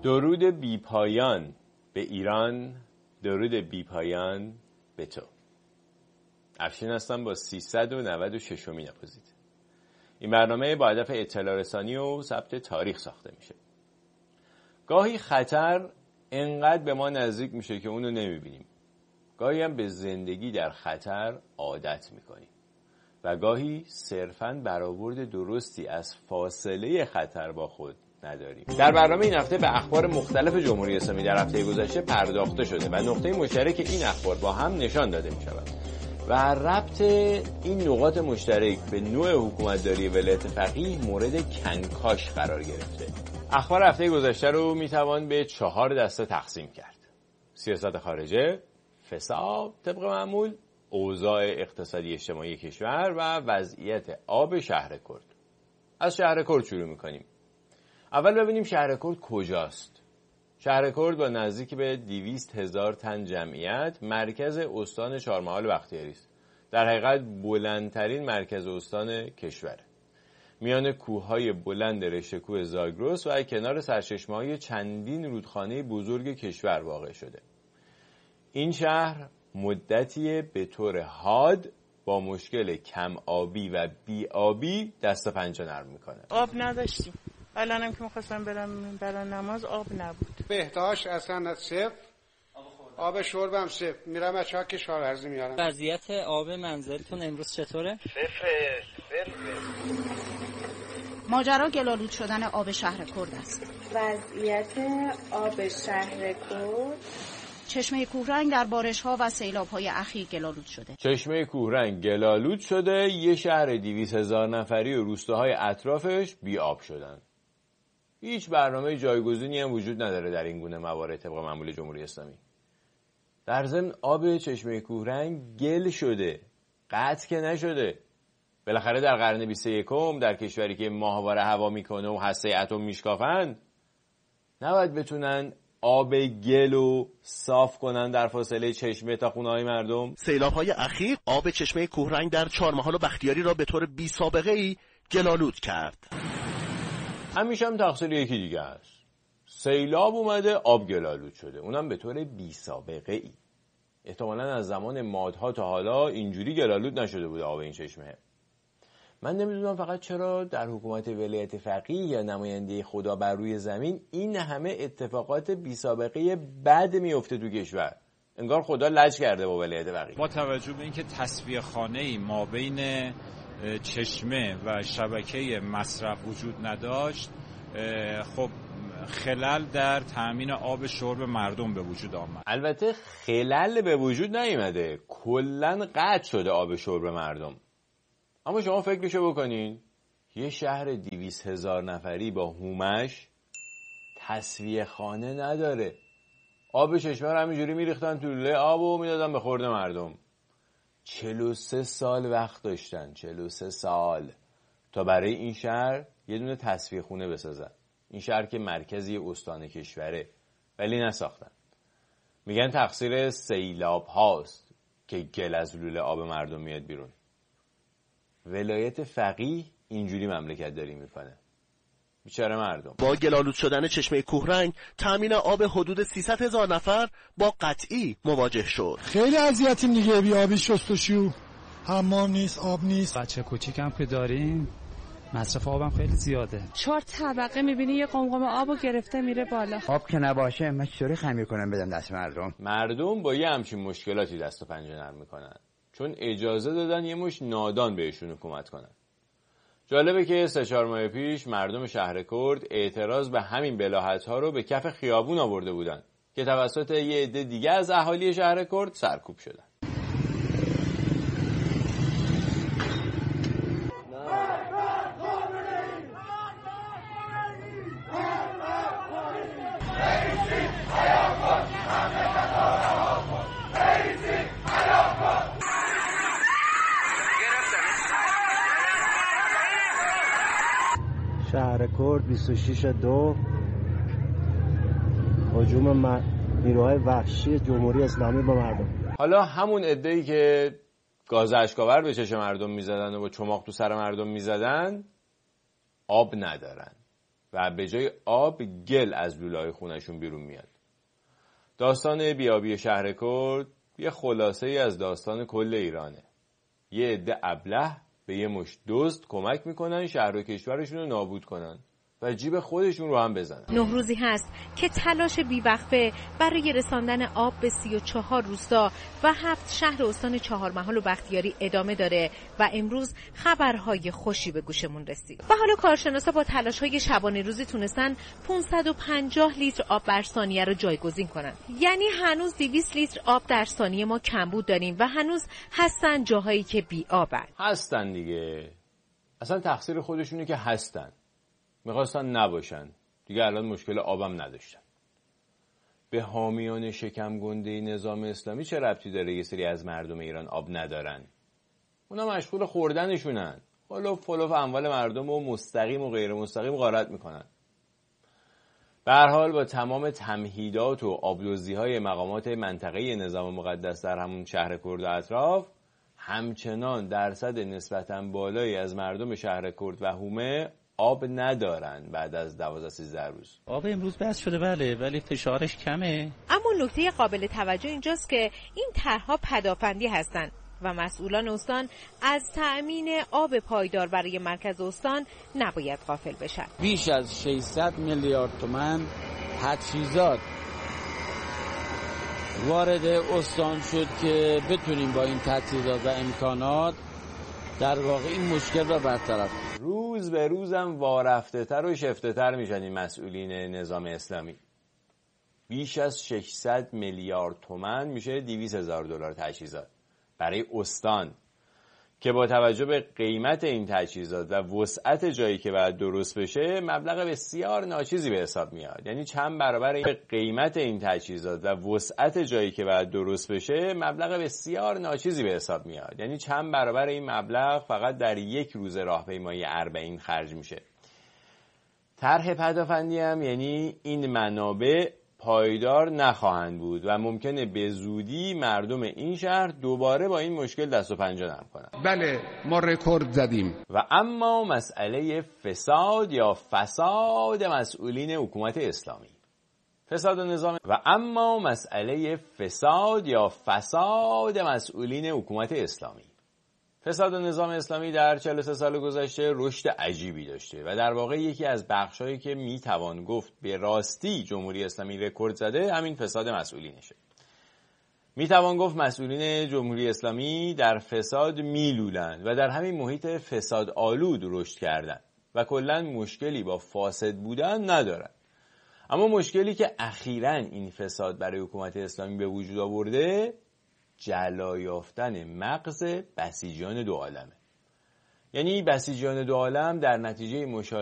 درود بیپایان به ایران، درود بیپایان به تو. افشین هستم با 396مین اپوزیت. این برنامه با هدف اطلاع رسانی و ثبت تاریخ ساخته میشه. گاهی خطر انقدر به ما نزدیک میشه که اونو نمیبینیم. گاهی هم به زندگی در خطر عادت میکنیم و گاهی صرفاً برآورد درستی از فاصله خطر با خود نداریم. در برنامه این هفته به اخبار مختلف جمهوری اسلامی در هفته گذشته پرداخته شده و نقطه مشترک این اخبار با هم نشان داده می شود و ربط این نقاط مشترک به نوع حکومتداری ولایت فقیه مورد کنکاش قرار گرفته. اخبار هفته گذشته رو می توان به 4 دسته تقسیم کرد: سیاست خارجه، فساد طبق معمول، اوضاع اقتصادی اجتماعی کشور و وضعیت آب شهر کرد. از شهر کرد شروع می‌کنیم. اول ببینیم شهر کرد کجاست. شهر کرد با نزدیک به 200,000 تن جمعیت مرکز استان چهارمحال بختیاری است. در حقیقت بلندترین مرکز استان کشوره. میان کوههای بلند رشته کوه زاگرس و کنار سرچشمه‌های چندین رودخانه بزرگ کشور واقع شده. این شهر مدتی به طور حاد با مشکل کم آبی و بی آبی دست و پنجه نرم میکنه. آب نداشتیم. الانم که می‌خواستم برای نماز آب نبود. بهداشت اصلا صفر، آب شربم صفر. میرم از چاه کشاورزی میارم. وضعیت آب منزلتون امروز چطوره؟ صفر. ماجرا گل‌آلود شدن آب شهر کرد است. وضعیت آب شهر کرد: چشمه کوهرنگ در بارش‌ها و سیلاب‌های اخیر گل‌آلود شده. چشمه کوهرنگ گل‌آلود شده، یه شهر 200,000 نفری و روستاهای اطرافش بی آب شدن. هیچ برنامه جایگزینی هم وجود نداره در این گونه موارد طبق معمول جمهوری اسلامی. در ضمن آب چشمه کوهرنگ گل شده، قطع که نشده. بالاخره در قرن 21 در کشوری که ماهواره هوا میکنه و هسته اتم میشکافند، نباید بتونن آب گلو صاف کنن در فاصله چشمه تا خونه‌های مردم. سیلاب‌های اخیر آب چشمه کوهرنگ در چهارمحال و بختیاری را به طور بی سابقه‌ای گل‌آلود کرد. همیشه هم تقصیر یکی دیگه است. سیلاب اومده، آب گل‌آلود شده، اونم به طور بی سابقه‌ای. احتمالاً از زمان مادها تا حالا اینجوری گل‌آلود نشده بوده آب این چشمه. من نمیدونم فقط چرا در حکومت ولایت فقیه یا نماینده خدا بر روی زمین این همه اتفاقات بی سابقه بد میفته تو کشور. انگار خدا لج کرده با ولایت فقیه. با توجه به اینکه تصفیه خانه‌ای ما بین چشمه و شبکه مصرف وجود نداشت، خب خلل در تامین آب شرب مردم به وجود آمد. البته خلل به وجود نیامده، کلاً قطع شده آب شرب مردم. اما شما فکرشو بکنین، یه شهر 200,000 نفری با هومش تصفیه خانه نداره. آب چشمه رو همینجوری میریختن تو لوله آب و میدادن به خورد مردم. 43 سال وقت داشتن، 43 سال تا برای این شهر یه دونه تصفیه خونه بسازن. این شهر که مرکزی استان کشوره، ولی نساختن. میگن تقصیر سیلاب هاست که گل از لوله آب مردم میاد بیرون. ولایت فقیه اینجوری مملکت داری میکنه. بیچاره مردم. با گل‌آلود شدن چشمه کوهرنگ تامین آب حدود 300,000 نفر با قطعی مواجه شد. خیلی اذیتیم دیگه، بی آبی، شستشو، حمام نیست، آب نیست. بچه کوچیکم که داریم مصرف آبم خیلی زیاده. 4 طبقه میبینی یه قمقم آبو گرفته میره بالا. آب که نباشه من چطوری خمیر کنم بدم دست مردم؟ مردم با یه همچین مشکلاتی دست و پنجه نرم میکنن، چون اجازه دادن یه مش نادان بهشون حکومت کنن. جالبه که 3-4 ماه پیش مردم شهر کرد اعتراض به همین بلاهت‌ها رو به کف خیابون آورده بودن که توسط یه عده دیگه از اهالی شهر کرد سرکوب شدن. شهر کرد 26/2 هجوم نیروهای وحشی جمهوری اسلامی با مردم. حالا همون عده‌ای که گاز اشک‌آور به چشم مردم میزدن و با چماق تو سر مردم میزدن آب ندارن. و به جای آب گل از لوله‌های خونشون بیرون میاد. داستان بیابی شهر کرد یه خلاصه ای از داستان کل ایرانه. یه عده ابله به یه مشت دزد کمک میکنن شهر و کشورشون رو نابود کنن و جیب خودشون رو هم بزنن. نوروزی هست که تلاش بیوقفه برای رساندن آب به 34 روستا و 7 شهر استان چهارمحال و بختیاری ادامه داره و امروز خبرهای خوشی به گوشمون رسید. و حالا کارشناسا با تلاش‌های شبانه روزی تونستن 550 لیتر آب بر ثانیه رو جایگزین کنن. یعنی هنوز 200 لیتر آب در ثانیه ما کمبود داریم و هنوز هستن جاهایی که بی آبن. هستن دیگه. اصلا تقصیر خودشونه که هستن. میخواستن نباشن دیگه، الان مشکل آبم نداشتن. به حامیان شکم گنده نظام اسلامی چه ربطی داره یه سری از مردم ایران آب ندارن؟ اونا مشغول خوردنشونن، فلوف اموال مردم و مستقیم و غیر مستقیم غارت میکنن. به هر حال با تمام تمهیدات و آبدوزی‌های مقامات منطقه نظام مقدس در همون شهر کرد و اطراف، همچنان درصد نسبتاً بالایی از مردم شهر کرد و هومه آب ندارن بعد از 12-13 روز. آب امروز بس شده بله، ولی فشارش کمه. اما نکته قابل توجه اینجاست که این طرح‌ها پدافندی هستند و مسئولان استان از تأمین آب پایدار برای مرکز استان نباید غافل بشن. بیش از 600 میلیارد تومان تجهیزات وارد استان شد که بتونیم با این تجهیزات و امکانات در واقع این مشکل را برطرف کنیم. روز به روزم وارفته تر و شفته تر میشن این مسئولین نظام اسلامی. بیش از 600 میلیارد تومان میشه 200,000 دلار تجهیزات برای استان که با توجه به قیمت این تجهیزات و وسعت جایی که باید درست بشه مبلغ بسیار ناچیزی به حساب میاد. یعنی چند برابر قیمت این تجهیزات و وسعت جایی که باید درست بشه مبلغ بسیار ناچیزی به حساب میاد. یعنی چند برابر این مبلغ فقط در یک روز راهپیمایی 40 خرج میشه. طرح پدافندی هم یعنی این منابع پایدار نخواهند بود و ممکنه به زودی مردم این شهر دوباره با این مشکل دست و پنجه نرم کنند. بله ما رکورد زدیم. و اما مسئله فساد یا فساد مسئولین حکومت اسلامی. فساد نظام مسئولین حکومت اسلامی. فساد نظام اسلامی در 43 سال گذشته رشد عجیبی داشته و در واقع یکی از بخشایی که میتوان گفت به راستی جمهوری اسلامی رکورد زده همین فساد مسئولینشه. میتوان گفت مسئولین جمهوری اسلامی در فساد میلولند و در همین محیط فساد آلود رشد کردن و کلاً مشکلی با فاسد بودن ندارن. اما مشکلی که اخیراً این فساد برای حکومت اسلامی به وجود آورده جلا یافتن مغز بسیجیان دو عالمه. یعنی بسیجیان دو عالم در نتیجه